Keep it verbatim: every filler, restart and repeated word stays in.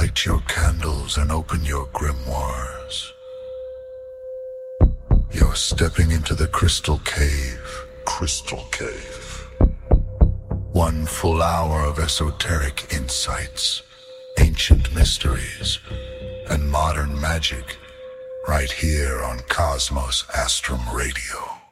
Light your candles and open your grimoires. You're stepping into the Crystal Cave. Crystal Cave. One full hour of esoteric insights, ancient mysteries, and modern magic, right here on Cosmos Astrum Radio.